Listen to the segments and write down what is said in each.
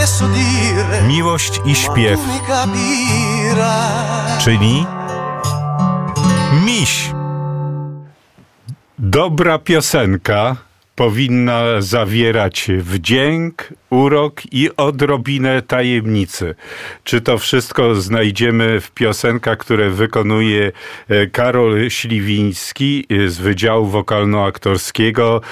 Miłość i śpiew, czyli miś. Dobra piosenka powinna zawierać wdzięk, urok i odrobinę tajemnicy. Czy to wszystko znajdziemy w piosenkach, które wykonuje Karol Śliwiński z Wydziału Wokalno-Aktorskiego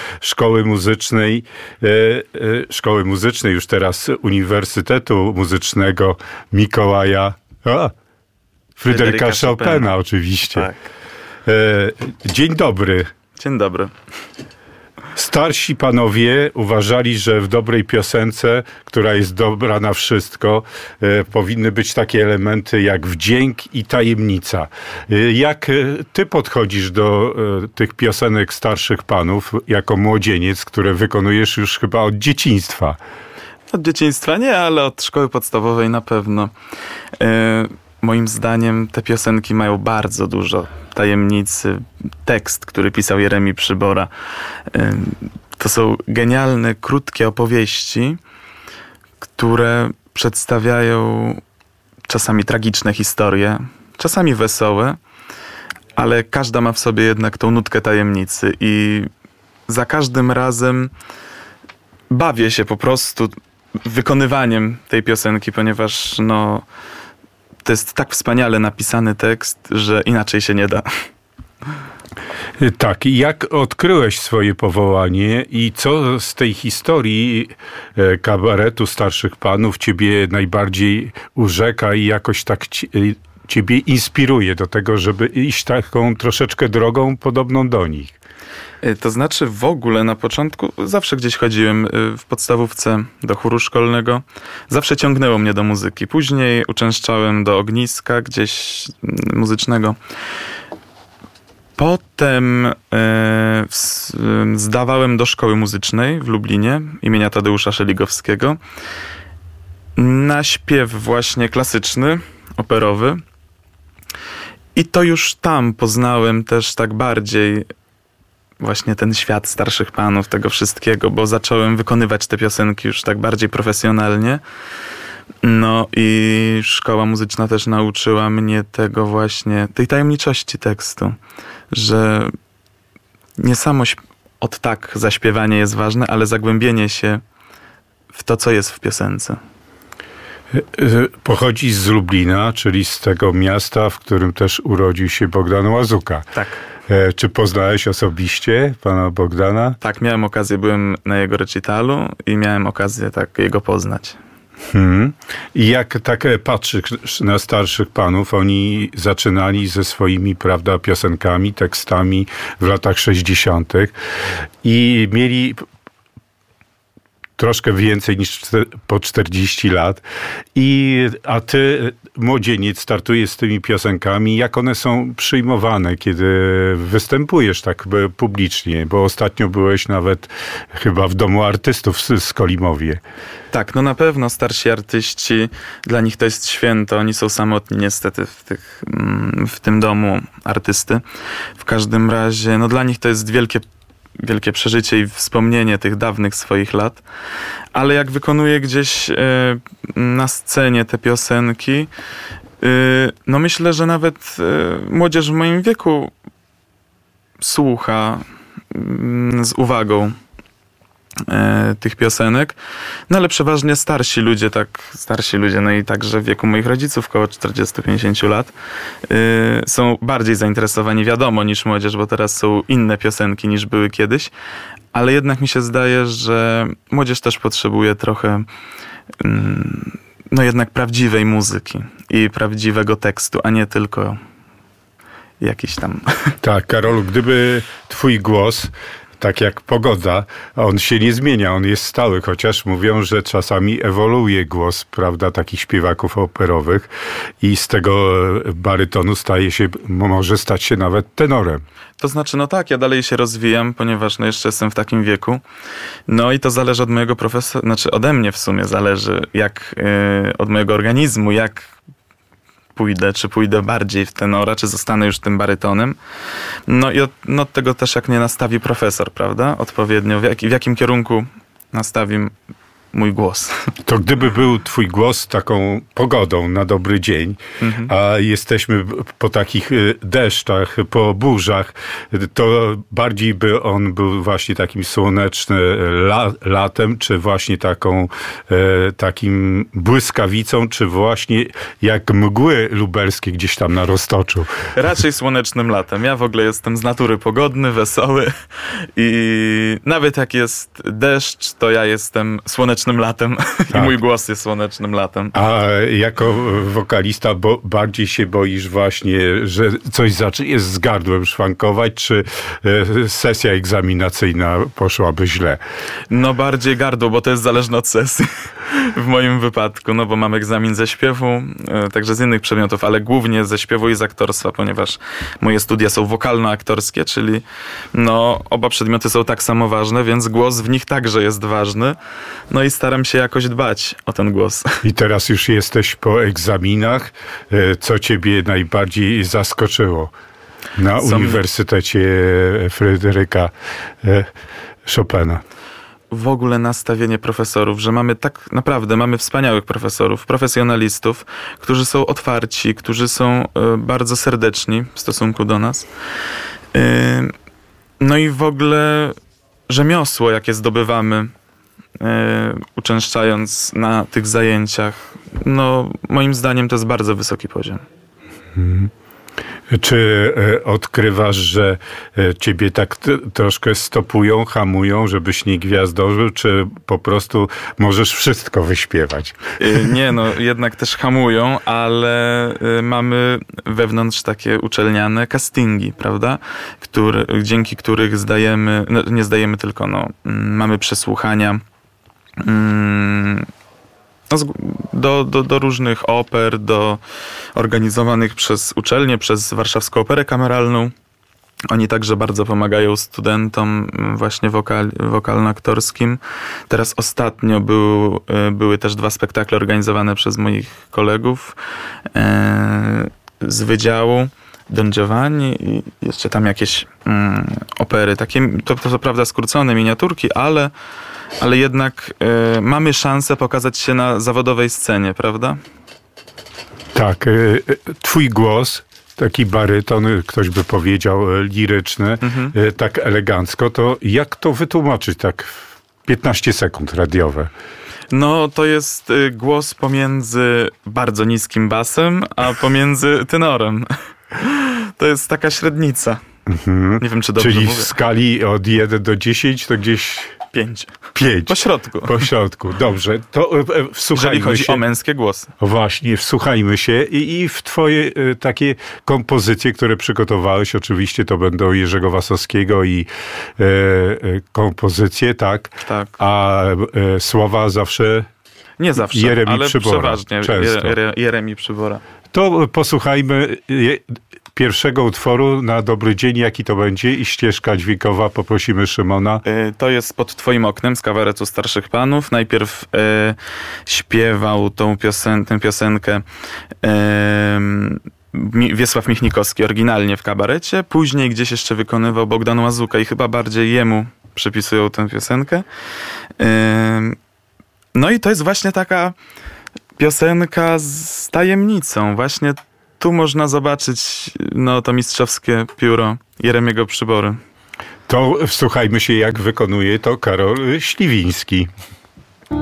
Szkoły Muzycznej, już teraz Uniwersytetu Muzycznego Mikołaja Fryderyka Chopina oczywiście. Tak. Dzień dobry. Dzień dobry. Starsi panowie uważali, że w dobrej piosence, która jest dobra na wszystko, powinny być takie elementy jak wdzięk i tajemnica. Jak ty podchodzisz do tych piosenek starszych panów jako młodzieniec, które wykonujesz już chyba od dzieciństwa? Od dzieciństwa nie, ale od szkoły podstawowej na pewno. Moim zdaniem te piosenki mają bardzo dużo tajemnicy. Tekst, który pisał Jeremi Przybora. To są genialne, krótkie opowieści, które przedstawiają czasami tragiczne historie, czasami wesołe, ale każda ma w sobie jednak tą nutkę tajemnicy i za każdym razem bawię się po prostu wykonywaniem tej piosenki, ponieważ to jest tak wspaniale napisany tekst, że inaczej się nie da. Tak, i jak odkryłeś swoje powołanie i co z tej historii kabaretu starszych panów ciebie najbardziej urzeka i jakoś tak ciebie inspiruje do tego, żeby iść taką troszeczkę drogą podobną do nich? To znaczy w ogóle na początku zawsze gdzieś chodziłem w podstawówce do chóru szkolnego. Zawsze ciągnęło mnie do muzyki. Później uczęszczałem do ogniska gdzieś muzycznego. Potem zdawałem do szkoły muzycznej w Lublinie imienia Tadeusza Szeligowskiego na śpiew właśnie klasyczny, operowy. I to już tam poznałem też tak bardziej właśnie ten świat starszych panów, tego wszystkiego, bo zacząłem wykonywać te piosenki już tak bardziej profesjonalnie. I szkoła muzyczna też nauczyła mnie tego właśnie, tej tajemniczości tekstu, że nie samo od tak zaśpiewanie jest ważne, ale zagłębienie się w to, co jest w piosence. Pochodzi z Lublina, czyli z tego miasta, w którym też urodził się Bogdan Łazuka. Tak. Czy poznałeś osobiście pana Bogdana? Tak, miałem okazję, byłem na jego recitalu i miałem okazję tak jego poznać. I jak tak patrzysz na starszych panów, oni zaczynali ze swoimi, prawda, piosenkami, tekstami w latach 60. i mieli troszkę więcej niż po 40 lat. A ty, młodzieniec, startujesz z tymi piosenkami. Jak one są przyjmowane, kiedy występujesz tak publicznie? Bo ostatnio byłeś nawet chyba w Domu Artystów w Skolimowie. Tak, na pewno starsi artyści, dla nich to jest święto. Oni są samotni niestety w tym domu artysty. W każdym razie, dla nich to jest wielkie przeżycie i wspomnienie tych dawnych swoich lat. Ale jak wykonuję gdzieś na scenie te piosenki, myślę, że nawet młodzież w moim wieku słucha z uwagą tych piosenek, ale przeważnie starsi ludzie, i także w wieku moich rodziców, około 40-50 lat, są bardziej zainteresowani, wiadomo, niż młodzież, bo teraz są inne piosenki niż były kiedyś, ale jednak mi się zdaje, że młodzież też potrzebuje trochę jednak prawdziwej muzyki i prawdziwego tekstu, a nie tylko jakiś tam... Tak, Karolu, gdyby twój głos, tak jak pogoda, on się nie zmienia, on jest stały, chociaż mówią, że czasami ewoluuje głos, prawda, takich śpiewaków operowych i z tego barytonu może stać się nawet tenorem. To znaczy, tak, ja dalej się rozwijam, ponieważ jeszcze jestem w takim wieku. I to zależy od mojego profesora, ode mnie w sumie zależy, od mojego organizmu, jak czy pójdę bardziej w tenora, czy zostanę już tym barytonem. I od tego też jak mnie nastawi profesor, prawda? Odpowiednio, w jakim kierunku nastawi mój głos. To gdyby był twój głos taką pogodą na dobry dzień, a jesteśmy po takich deszczach, po burzach, to bardziej by on był właśnie takim słonecznym latem, czy właśnie takim błyskawicą, czy właśnie jak mgły lubelskie gdzieś tam na Roztoczu. Raczej słonecznym latem. Ja w ogóle jestem z natury pogodny, wesoły i nawet jak jest deszcz, to ja jestem słonecznym latem i mój głos jest słonecznym latem. A jako wokalista bardziej się boisz właśnie, że coś jest z gardłem szwankować, czy sesja egzaminacyjna poszłaby źle? No bardziej gardło, bo to jest zależne od sesji w moim wypadku, no bo mam egzamin ze śpiewu, także z innych przedmiotów, ale głównie ze śpiewu i z aktorstwa, ponieważ moje studia są wokalno-aktorskie, czyli no oba przedmioty są tak samo ważne, więc głos w nich także jest ważny. No i staram się jakoś dbać o ten głos. I teraz już jesteś po egzaminach. Co ciebie najbardziej zaskoczyło na Uniwersytecie Fryderyka Chopina? W ogóle nastawienie profesorów, że mamy wspaniałych profesorów, profesjonalistów, którzy są otwarci, którzy są bardzo serdeczni w stosunku do nas. No i w ogóle rzemiosło, jakie zdobywamy, uczęszczając na tych zajęciach, no moim zdaniem to jest bardzo wysoki poziom. Czy odkrywasz, że ciebie tak troszkę stopują, hamują, żebyś nie gwiazdorzył, czy po prostu możesz wszystko wyśpiewać? Nie, no jednak też hamują, ale mamy wewnątrz takie uczelniane castingi, prawda? Dzięki których nie zdajemy, tylko mamy przesłuchania do różnych oper, do organizowanych przez uczelnię, przez Warszawską Operę Kameralną. Oni także bardzo pomagają studentom właśnie wokalno-aktorskim. Teraz ostatnio były też 2 spektakle organizowane przez moich kolegów z wydziału Don Giovanni i jeszcze tam jakieś opery. Takie, to prawda skrócone, miniaturki, ale jednak mamy szansę pokazać się na zawodowej scenie, prawda? Tak. Twój głos, taki baryton, ktoś by powiedział liryczny, tak elegancko, to jak to wytłumaczyć tak w 15 sekund radiowe? No, to jest głos pomiędzy bardzo niskim basem, a pomiędzy tenorem. To jest taka średnica. Nie wiem, czy dobrze Czyli mówię. w skali od 1 do 10 to gdzieś... 5. 5. Po środku. Dobrze. To wsłuchajmy Jeżeli chodzi się. o męskie głosy. Właśnie, wsłuchajmy się i w twoje takie kompozycje, które przygotowałeś, oczywiście to będą Jerzego Wasowskiego i kompozycje, tak? Tak. A słowa zawsze... Nie zawsze, Jeremi ale Przybora. przeważnie Jeremi Przybora. To posłuchajmy pierwszego utworu na dobry dzień. Jaki to będzie? I ścieżka dźwiękowa. Poprosimy Szymona. To jest Pod twoim oknem z kabaretu Starszych Panów. Najpierw śpiewał tę piosenkę Wiesław Michnikowski oryginalnie w kabarecie. Później gdzieś jeszcze wykonywał Bogdan Łazuka i chyba bardziej jemu przypisują tę piosenkę. No i to jest właśnie taka piosenka z tajemnicą. Właśnie tu można zobaczyć to mistrzowskie pióro Jeremiego Przybory. To wsłuchajmy się, jak wykonuje to Karol Śliwiński.